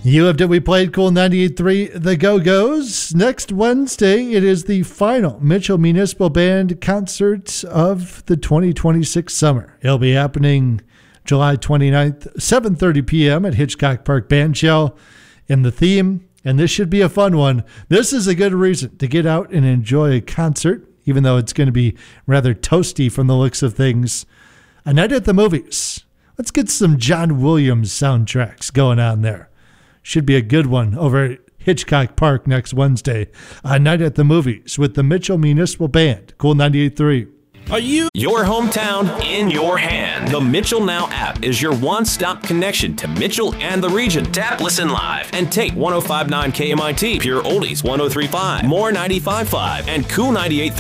You have we played Cool 98.3 The Go-Go's. Next Wednesday, it is the final Mitchell Municipal Band concert of the 2026 summer. It'll be happening July 29th, 7:30 p.m. at Hitchcock Park Bandshell. In the theme, and this should be a fun one, this is a good reason to get out and enjoy a concert, even though it's going to be rather toasty from the looks of things. A night at the movies. Let's get some John Williams soundtracks going on there. Should be a good one over at Hitchcock Park next Wednesday. A night at the movies with the Mitchell Municipal Band. Cool 98.3. Are you? Your hometown in your hand. The Mitchell Now app is your one-stop connection to Mitchell and the region. Tap Listen Live and take 105.9 KMIT, Pure Oldies 103.5, More 95.5, and Cool 98.3